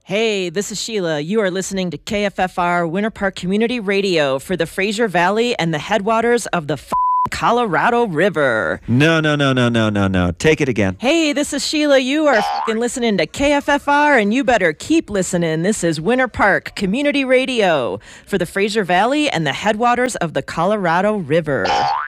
Hey, this is Sheila. You are listening to KFFR Winter Park Community Radio for the Fraser Valley and the headwaters of the Colorado River. No. Take it again. Hey, this is Sheila. You are listening to KFFR, and you better keep listening. This is Winter Park Community Radio for the Fraser Valley and the headwaters of the Colorado River.